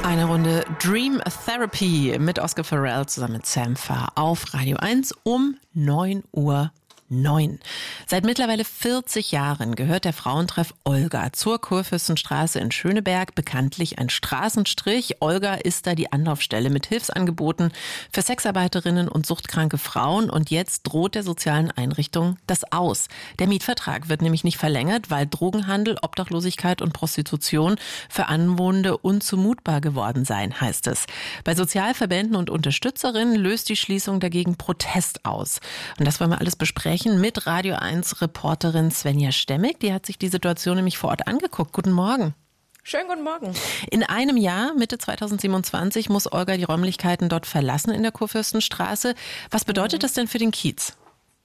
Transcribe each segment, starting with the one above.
Eine Runde Dream Therapy mit Oscar Farrell zusammen mit Sam Farr auf Radio 1 um 9:09 Uhr. Seit mittlerweile 40 Jahren gehört der Frauentreff Olga zur Kurfürstenstraße in Schöneberg, bekanntlich ein Straßenstrich. Olga ist da die Anlaufstelle mit Hilfsangeboten für Sexarbeiterinnen und suchtkranke Frauen. Und jetzt droht der sozialen Einrichtung das Aus. Der Mietvertrag wird nämlich nicht verlängert, weil Drogenhandel, Obdachlosigkeit und Prostitution für Anwohnende unzumutbar geworden seien, heißt es. Bei Sozialverbänden und Unterstützerinnen löst die Schließung dagegen Protest aus. Und das wollen wir alles besprechen mit Radio 1 Reporterin Svenja Stemmig. Die hat sich die Situation nämlich vor Ort angeguckt. Guten Morgen. Schönen guten Morgen. In einem Jahr, Mitte 2027, muss Olga die Räumlichkeiten dort verlassen in der Kurfürstenstraße. Was bedeutet das denn für den Kiez?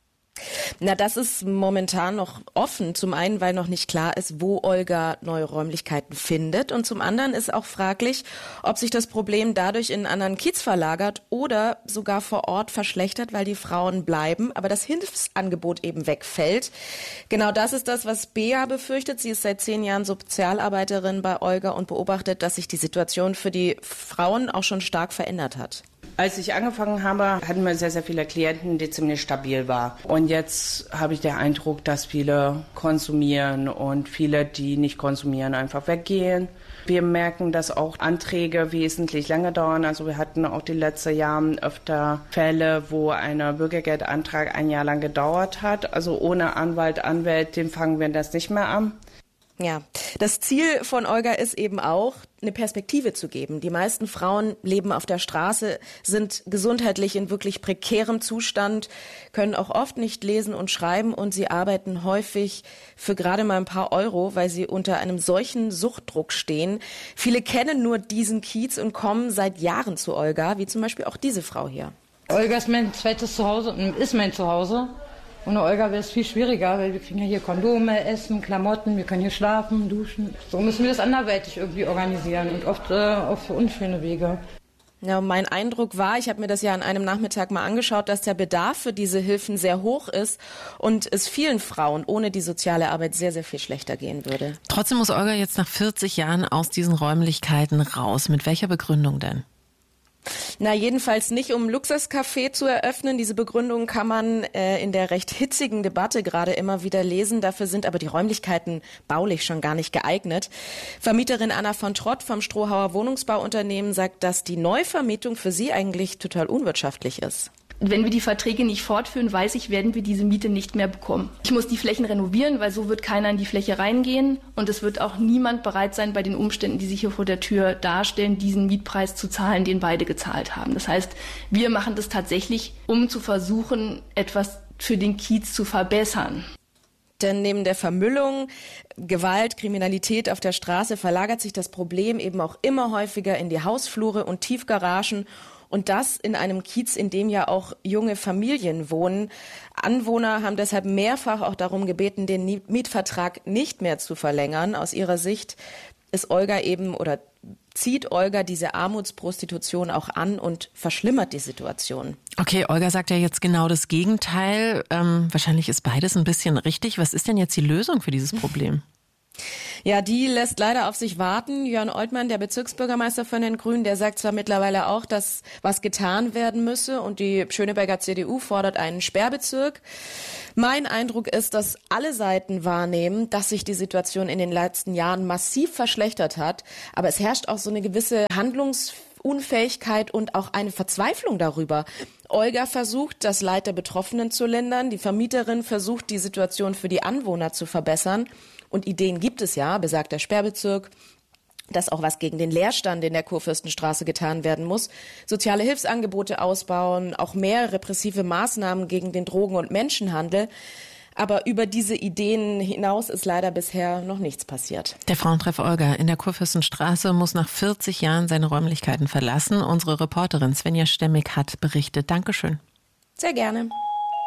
Na, das ist momentan noch offen. Zum einen, weil noch nicht klar ist, wo Olga neue Räumlichkeiten findet. Und zum anderen ist auch fraglich, ob sich das Problem dadurch in einen anderen Kiez verlagert oder sogar vor Ort verschlechtert, weil die Frauen bleiben, aber das Hilfsangebot eben wegfällt. Genau das ist das, was Bea befürchtet. Sie ist seit 10 Jahren Sozialarbeiterin bei Olga und beobachtet, dass sich die Situation für die Frauen auch schon stark verändert hat. Als ich angefangen habe, hatten wir sehr, sehr viele Klienten, die ziemlich stabil waren. Und jetzt habe ich den Eindruck, dass viele konsumieren und viele, die nicht konsumieren, einfach weggehen. Wir merken, dass auch Anträge wesentlich länger dauern. Also wir hatten auch die letzten Jahre öfter Fälle, wo ein Bürgergeldantrag 1 Jahr lang gedauert hat. Also ohne Anwalt, Anwältin fangen wir das nicht mehr an. Ja, das Ziel von Olga ist eben auch, eine Perspektive zu geben. Die meisten Frauen leben auf der Straße, sind gesundheitlich in wirklich prekärem Zustand, können auch oft nicht lesen und schreiben und sie arbeiten häufig für gerade mal ein paar Euro, weil sie unter einem solchen Suchtdruck stehen. Viele kennen nur diesen Kiez und kommen seit Jahren zu Olga, wie zum Beispiel auch diese Frau hier. Olga ist mein zweites Zuhause und ist mein Zuhause. Ohne Olga wäre es viel schwieriger, weil wir kriegen ja hier Kondome, Essen, Klamotten, wir können hier schlafen, duschen. So müssen wir das anderweitig irgendwie organisieren und oft auf unschöne Wege. Ja, mein Eindruck war, ich habe mir das ja an einem Nachmittag mal angeschaut, dass der Bedarf für diese Hilfen sehr hoch ist und es vielen Frauen ohne die soziale Arbeit sehr, sehr viel schlechter gehen würde. Trotzdem muss Olga jetzt nach 40 Jahren aus diesen Räumlichkeiten raus. Mit welcher Begründung denn? Na, jedenfalls nicht, um Luxuscafé zu eröffnen. Diese Begründung kann man in der recht hitzigen Debatte gerade immer wieder lesen. Dafür sind aber die Räumlichkeiten baulich schon gar nicht geeignet. Vermieterin Anna von Trott vom Strohauer Wohnungsbauunternehmen sagt, dass die Neuvermietung für sie eigentlich total unwirtschaftlich ist. Wenn wir die Verträge nicht fortführen, weiß ich, werden wir diese Miete nicht mehr bekommen. Ich muss die Flächen renovieren, weil so wird keiner in die Fläche reingehen. Und es wird auch niemand bereit sein, bei den Umständen, die sich hier vor der Tür darstellen, diesen Mietpreis zu zahlen, den beide gezahlt haben. Das heißt, wir machen das tatsächlich, um zu versuchen, etwas für den Kiez zu verbessern. Denn neben der Vermüllung, Gewalt, Kriminalität auf der Straße verlagert sich das Problem eben auch immer häufiger in die Hausflure und Tiefgaragen. Und das in einem Kiez, in dem ja auch junge Familien wohnen. Anwohner haben deshalb mehrfach auch darum gebeten, den Mietvertrag nicht mehr zu verlängern. Aus ihrer Sicht ist Olga eben oder zieht Olga diese Armutsprostitution auch an und verschlimmert die Situation. Okay, Olga sagt ja jetzt genau das Gegenteil. Wahrscheinlich ist beides ein bisschen richtig. Was ist denn jetzt die Lösung für dieses Problem? Ja, die lässt leider auf sich warten. Jörn Oltmann, der Bezirksbürgermeister von den Grünen, der sagt zwar mittlerweile auch, dass was getan werden müsse und die Schöneberger CDU fordert einen Sperrbezirk. Mein Eindruck ist, dass alle Seiten wahrnehmen, dass sich die Situation in den letzten Jahren massiv verschlechtert hat. Aber es herrscht auch so eine gewisse Handlungsunfähigkeit und auch eine Verzweiflung darüber. Olga versucht, das Leid der Betroffenen zu lindern. Die Vermieterin versucht, die Situation für die Anwohner zu verbessern. Und Ideen gibt es ja, besagt der Sperrbezirk, dass auch was gegen den Leerstand in der Kurfürstenstraße getan werden muss. Soziale Hilfsangebote ausbauen, auch mehr repressive Maßnahmen gegen den Drogen- und Menschenhandel. Aber über diese Ideen hinaus ist leider bisher noch nichts passiert. Der Frauentreff Olga in der Kurfürstenstraße muss nach 40 Jahren seine Räumlichkeiten verlassen. Unsere Reporterin Svenja Stemmig hat berichtet. Dankeschön. Sehr gerne.